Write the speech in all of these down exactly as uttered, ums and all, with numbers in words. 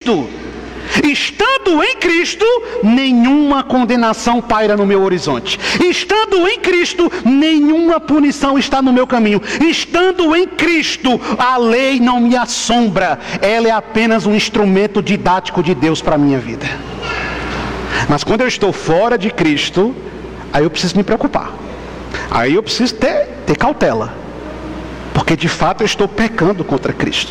Cristo. Estando em Cristo, nenhuma condenação paira no meu horizonte. Estando em Cristo, nenhuma punição está no meu caminho. Estando em Cristo, a lei não me assombra. Ela é apenas um instrumento didático de Deus para a minha vida. Mas quando eu estou fora de Cristo, aí eu preciso me preocupar. Aí eu preciso ter, ter cautela. Porque de fato eu estou pecando contra Cristo.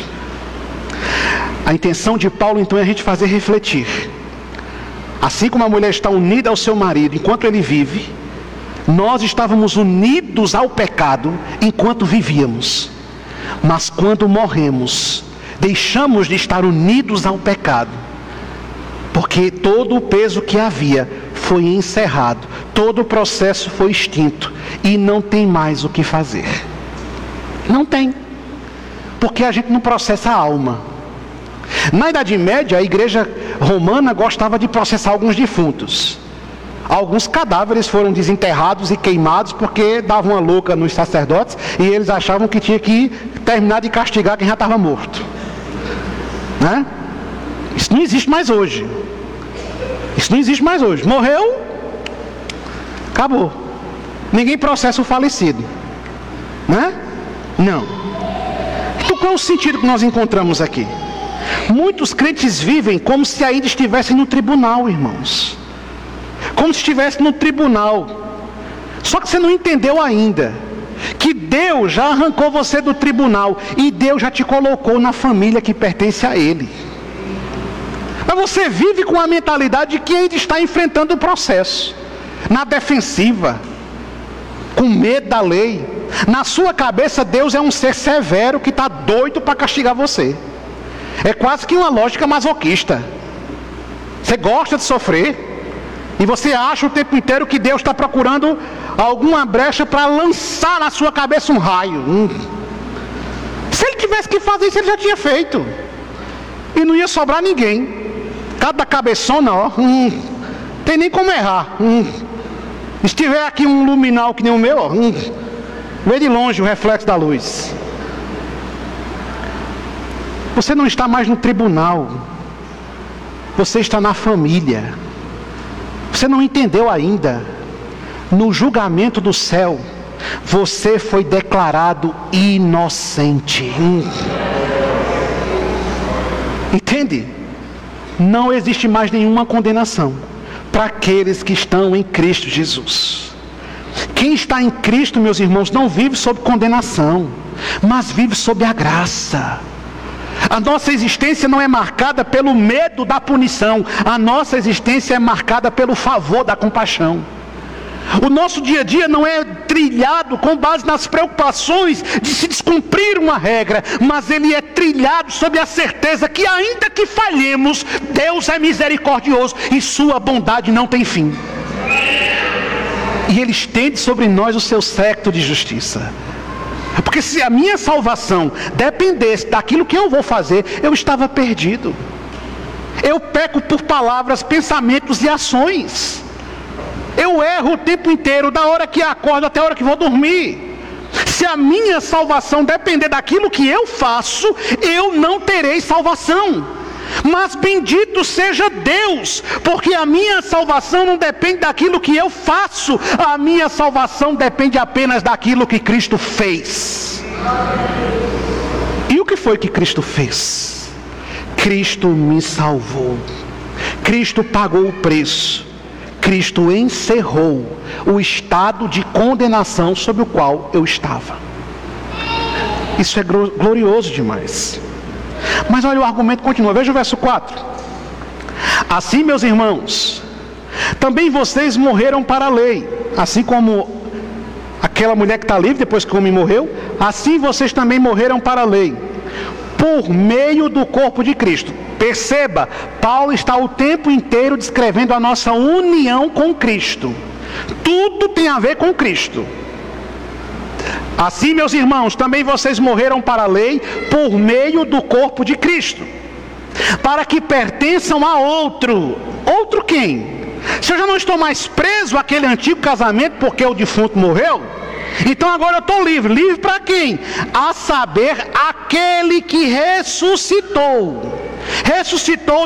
A intenção de Paulo então é a gente fazer refletir. Assim como a mulher está unida ao seu marido enquanto ele vive, nós estávamos unidos ao pecado enquanto vivíamos. Mas quando morremos, deixamos de estar unidos ao pecado. Porque todo o peso que havia foi encerrado. Todo o processo foi extinto. E não tem mais o que fazer. Não tem. Porque a gente não processa a alma. Na Idade Média, a igreja romana gostava de processar alguns defuntos. Alguns cadáveres foram desenterrados e queimados porque davam uma louca nos sacerdotes e eles achavam que tinha que terminar de castigar quem já estava morto. Né? Isso não existe mais hoje. Isso não existe mais hoje. Morreu, acabou. Ninguém processa o falecido. Né? Não. Então qual é o sentido que nós encontramos aqui? Muitos crentes vivem como se ainda estivessem no tribunal, irmãos. Como se estivessem no tribunal. Só que você não entendeu ainda que Deus já arrancou você do tribunal e Deus já te colocou na família que pertence a Ele. Mas você vive com a mentalidade de que ainda está enfrentando o processo, na defensiva, com medo da lei. Na sua cabeça Deus é um ser severo que está doido para castigar você. É quase que uma lógica masoquista. Você gosta de sofrer e você acha o tempo inteiro que Deus está procurando alguma brecha para lançar na sua cabeça um raio. Hum. Se ele tivesse que fazer isso, ele já tinha feito. E não ia sobrar ninguém. Cada cabeçona, ó, hum, tem nem como errar. Hum. Se tiver aqui um luminal que nem o meu, ó, hum, vê de longe o reflexo da luz. Você não está mais no tribunal. Você está na família. Você não entendeu ainda. No julgamento do céu, você foi declarado inocente. Hum. Entende? Não existe mais nenhuma condenação para aqueles que estão em Cristo Jesus. Quem está em Cristo, meus irmãos, não vive sob condenação, mas vive sob a graça. A nossa existência não é marcada pelo medo da punição. A nossa existência é marcada pelo favor da compaixão. O nosso dia a dia não é trilhado com base nas preocupações de se descumprir uma regra, mas ele é trilhado sob a certeza que ainda que falhemos, Deus é misericordioso e sua bondade não tem fim. E Ele estende sobre nós o seu séquito de justiça. Porque se a minha salvação dependesse daquilo que eu vou fazer, eu estava perdido. Eu peco por palavras, pensamentos e ações. Eu erro o tempo inteiro, da hora que acordo até a hora que vou dormir. Se a minha salvação depender daquilo que eu faço, eu não terei salvação. Mas bendito seja Deus, porque a minha salvação não depende daquilo que eu faço. A minha salvação depende apenas daquilo que Cristo fez. E o que foi que Cristo fez? Cristo me salvou. Cristo pagou o preço. Cristo encerrou o estado de condenação sobre o qual eu estava. Isso é glorioso demais. Mas olha, o argumento continua. Veja o verso quatro. Assim, meus irmãos, também vocês morreram para a lei, assim como aquela mulher que está livre depois que o homem morreu, assim vocês também morreram para a lei, por meio do corpo de Cristo. Perceba, Paulo está o tempo inteiro descrevendo a nossa união com Cristo. Tudo tem a ver com Cristo. Assim, meus irmãos, também vocês morreram para a lei por meio do corpo de Cristo, para que pertençam a outro. Outro quem? Se eu já não estou mais preso àquele antigo casamento porque o defunto morreu, então agora eu estou livre. Livre para quem? A saber, aquele que ressuscitou. Ressuscitou